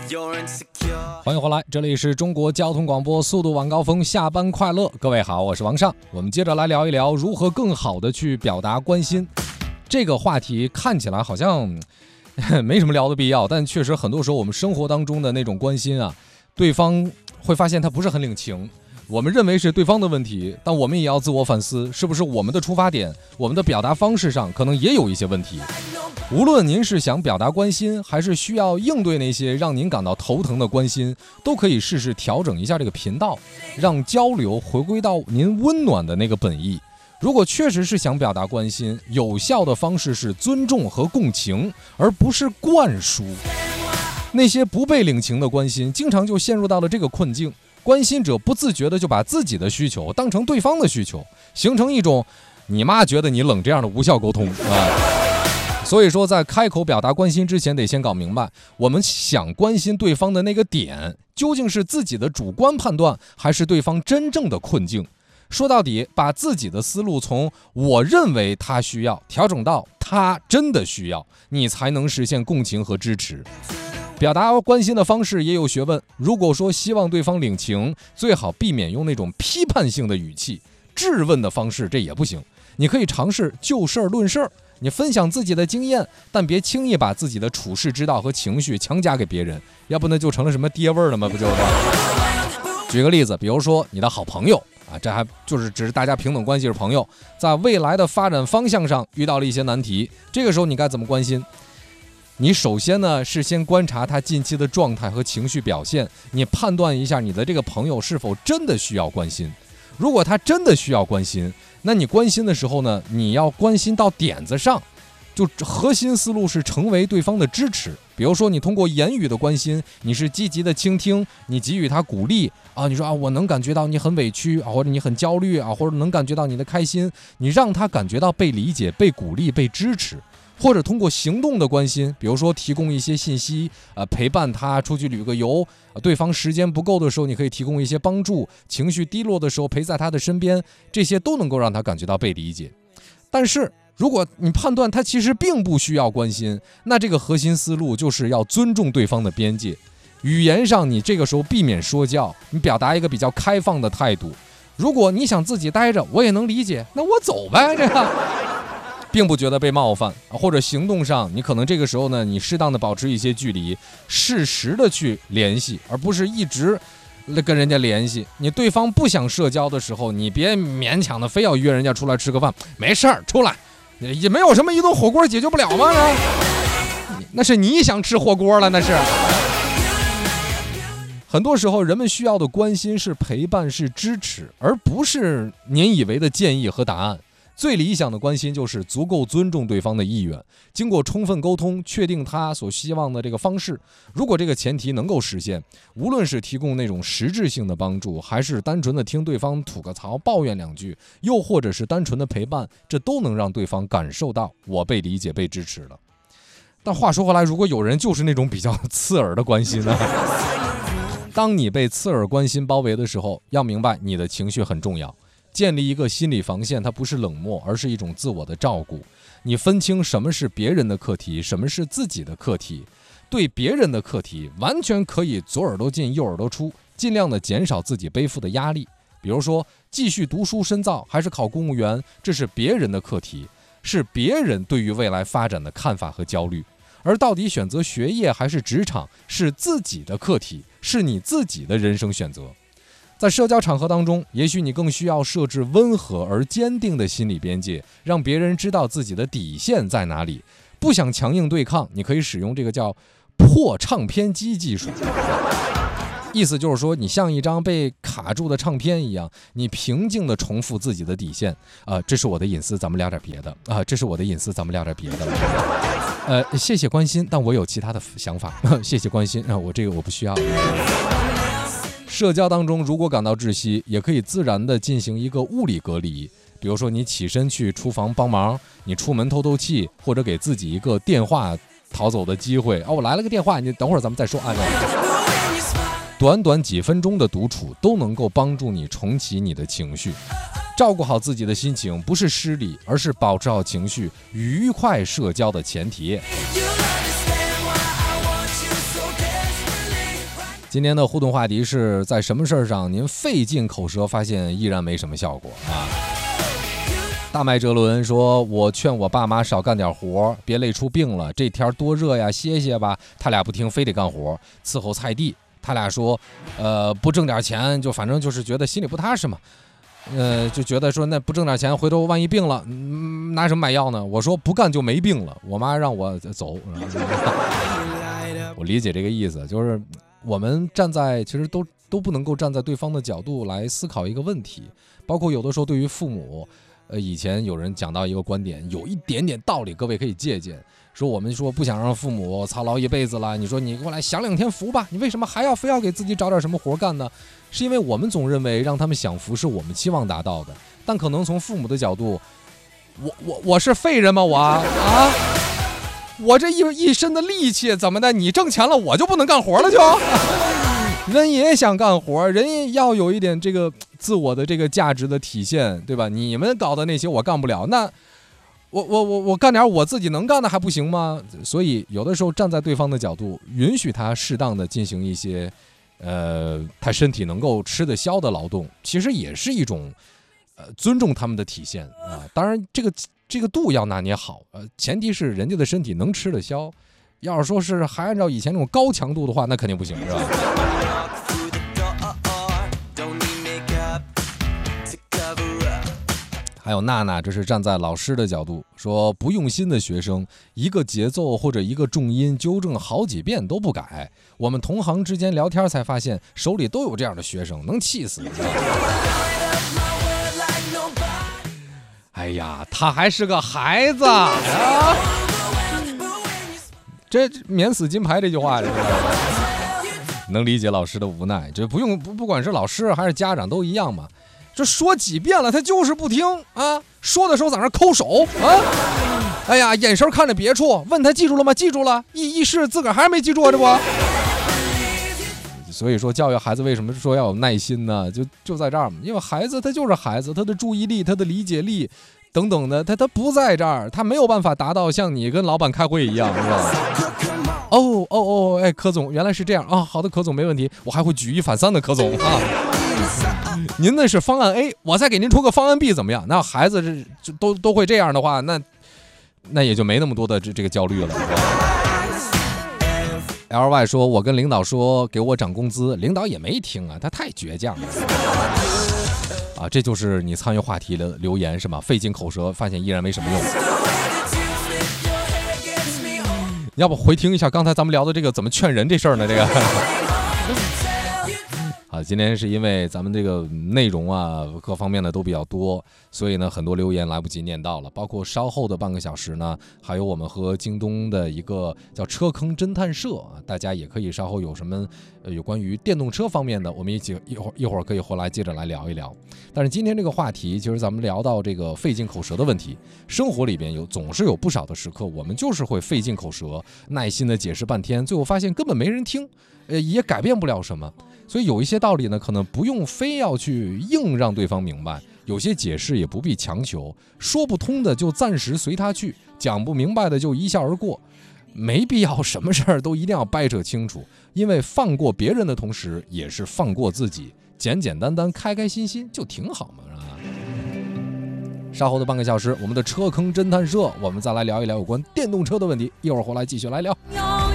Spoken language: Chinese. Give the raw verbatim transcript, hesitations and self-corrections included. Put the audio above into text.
欢迎回来，这里是中国交通广播速度晚高峰，下班快乐。各位好，我是王尚，我们接着来聊一聊如何更好的去表达关心。这个话题看起来好像没什么聊的必要，但确实很多时候我们生活当中的那种关心啊，对方会发现他不是很领情。我们认为是对方的问题，但我们也要自我反思，是不是我们的出发点，我们的表达方式上可能也有一些问题。无论您是想表达关心，还是需要应对那些让您感到头疼的关心，都可以试试调整一下这个频道，让交流回归到您温暖的那个本意。如果确实是想表达关心，有效的方式是尊重和共情，而不是灌输。那些不被领情的关心，经常就陷入到了这个困境。关心者不自觉的就把自己的需求当成对方的需求，形成一种你妈觉得你冷这样的无效沟通啊。所以说在开口表达关心之前，得先搞明白我们想关心对方的那个点究竟是自己的主观判断，还是对方真正的困境。说到底，把自己的思路从我认为他需要调整到他真的需要，你才能实现共情和支持。表达关心的方式也有学问，如果说希望对方领情，最好避免用那种批判性的语气，质问的方式这也不行。你可以尝试就事儿论事儿，你分享自己的经验，但别轻易把自己的处世之道和情绪强加给别人，要不那就成了什么爹味儿了吗？不就是？举个例子，比如说你的好朋友啊，这还就是只是大家平等关系是朋友，在未来的发展方向上遇到了一些难题，这个时候你该怎么关心？你首先呢是先观察他近期的状态和情绪表现，你判断一下你的这个朋友是否真的需要关心。如果他真的需要关心，那你关心的时候呢，你要关心到点子上，就核心思路是成为对方的支持。比如说你通过言语的关心，你是积极的倾听，你给予他鼓励啊，你说啊我能感觉到你很委屈啊，或者你很焦虑啊，或者能感觉到你的开心，你让他感觉到被理解、被鼓励、被支持。或者通过行动的关心，比如说提供一些信息，呃，陪伴他出去旅个游，呃，对方时间不够的时候，你可以提供一些帮助，情绪低落的时候陪在他的身边，这些都能够让他感觉到被理解。但是如果你判断他其实并不需要关心，那这个核心思路就是要尊重对方的边界。语言上你这个时候避免说教，你表达一个比较开放的态度。如果你想自己待着，我也能理解，那我走呗，这个并不觉得被冒犯，或者行动上你可能这个时候呢，你适当的保持一些距离，适时的去联系，而不是一直跟人家联系。你对方不想社交的时候，你别勉强的非要约人家出来吃个饭，没事儿出来，也没有什么一顿火锅解决不了吗？那是你想吃火锅了，那是。很多时候人们需要的关心是陪伴，是支持，而不是您以为的建议和答案。最理想的关心就是足够尊重对方的意愿，经过充分沟通，确定他所希望的这个方式。如果这个前提能够实现，无论是提供那种实质性的帮助，还是单纯的听对方吐个槽、抱怨两句，又或者是单纯的陪伴，这都能让对方感受到我被理解、被支持了。但话说回来，如果有人就是那种比较刺耳的关心呢？当你被刺耳关心包围的时候，要明白你的情绪很重要。建立一个心理防线，它不是冷漠，而是一种自我的照顾。你分清什么是别人的课题，什么是自己的课题。对别人的课题，完全可以左耳朵进右耳朵出，尽量的减少自己背负的压力。比如说，继续读书深造还是考公务员，这是别人的课题，是别人对于未来发展的看法和焦虑。而到底选择学业还是职场，是自己的课题，是你自己的人生选择。在社交场合当中，也许你更需要设置温和而坚定的心理边界，让别人知道自己的底线在哪里。不想强硬对抗，你可以使用这个叫破唱片机技术。意思就是说，你像一张被卡住的唱片一样，你平静地重复自己的底线。啊、呃，这是我的隐私，咱们聊点别的。啊、呃，这是我的隐私，咱们聊点别的。呃，谢谢关心，但我有其他的想法。谢谢关心，啊、呃，我这个我不需要。社交当中，如果感到窒息，也可以自然地进行一个物理隔离。比如说，你起身去厨房帮忙，你出门透透气，或者给自己一个电话逃走的机会。哦，我来了个电话，你等会儿咱们再说啊。短短几分钟的独处，都能够帮助你重启你的情绪。照顾好自己的心情，不是失礼，而是保持好情绪、愉快社交的前提。 今天的互动话题是在什么事儿上您费尽口舌发现依然没什么效果啊？大麦哲伦说，我劝我爸妈少干点活，别累出病了，这天多热呀，歇歇吧。他俩不听，非得干活，伺候菜地。他俩说呃，不挣点钱就反正就是觉得心里不踏实嘛，呃，就觉得说那不挣点钱回头万一病了、嗯、拿什么买药呢？我说不干就没病了，我妈让我走。我理解这个意思，就是我们站在其实都都不能够站在对方的角度来思考一个问题，包括有的时候对于父母，呃，以前有人讲到一个观点，有一点点道理，各位可以借鉴。说我们说不想让父母操劳一辈子了，你说你过来享两天福吧，你为什么还要非要给自己找点什么活干呢？是因为我们总认为让他们享福是我们期望达到的，但可能从父母的角度，我我我是废人吗？我啊，我这一一身的力气怎么的？你挣钱了，我就不能干活了就？人也想干活，人也要有一点这个自我的这个价值的体现，对吧？你们搞的那些我干不了，那我我我我干点我自己能干的还不行吗？所以有的时候站在对方的角度，允许他适当的进行一些，呃，他身体能够吃得消的劳动，其实也是一种，呃，尊重他们的体现啊。当然，这个这个度要拿捏好，呃，前提是人家的身体能吃得消。要是说是还按照以前那种高强度的话，那肯定不行，是吧？还有娜娜，这是站在老师的角度说，不用心的学生，一个节奏或者一个重音纠正好几遍都不改。我们同行之间聊天才发现，手里都有这样的学生，能气死。哎呀，他还是个孩子啊！这免死金牌这句话，能理解老师的无奈。这不用不不管是老师还是家长都一样嘛。这说几遍了，他就是不听啊！说的时候在那抠手啊！哎呀，眼神看着别处，问他记住了吗？记住了，一一试自个儿还是没记住啊！这不，所以说教育孩子为什么说要有耐心呢？就就在这儿嘛，因为孩子他就是孩子，他的注意力、他的理解力等等的，他他不在这儿，他没有办法达到像你跟老板开会一样，是吧？哦哦哦，哎，柯总原来是这样啊！好的，柯总没问题，我还会举一反三的，柯总啊。您那是方案 A， 我再给您出个方案 B 怎么样？那孩子这都都会这样的话，那那也就没那么多的这这个焦虑了。L Y 说，我跟领导说给我涨工资，领导也没听啊，他太倔强了。啊，这就是你参与话题的留言是吗？费尽口舌，发现依然没什么用。要不回听一下刚才咱们聊的这个怎么劝人这事儿呢？这个。啊，今天是因为咱们这个内容啊，各方面的都比较多，所以呢，很多留言来不及念到了。包括稍后的半个小时呢，还有我们和京东的一个叫车坑侦探社啊，大家也可以稍后有什么呃有关于电动车方面的，我们一起一会儿一会儿可以回来接着来聊一聊。但是今天这个话题，其实咱们聊到这个费尽口舌的问题，生活里边有总是有不少的时刻，我们就是会费尽口舌，耐心的解释半天，最后发现根本没人听，呃，也改变不了什么。所以有一些道理呢，可能不用非要去硬让对方明白，有些解释也不必强求，说不通的就暂时随他去，讲不明白的就一笑而过，没必要什么事儿都一定要掰扯清楚，因为放过别人的同时，也是放过自己，简简单单、开开心心就挺好嘛，是吧？稍后的半个小时，我们的车坑侦探社，我们再来聊一聊有关电动车的问题，一会儿回来继续来聊。